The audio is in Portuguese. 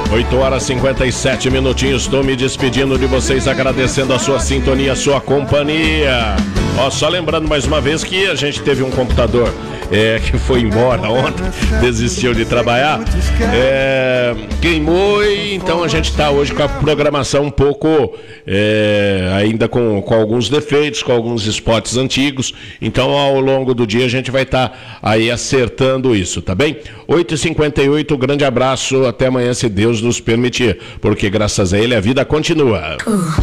8 horas e 57 minutinhos. Estou me despedindo de vocês, agradecendo a sua sintonia, a sua companhia. Ó, só lembrando mais uma vez que a gente teve um computador que foi embora ontem, desistiu de trabalhar, queimou, e então a gente está hoje com a programação um pouco ainda com alguns defeitos, com alguns spots antigos. Então ao longo do dia a gente vai estar aí acertando isso, tá bem? 8h58, grande abraço, até amanhã se Deus nos permitir, porque graças a ele a vida continua.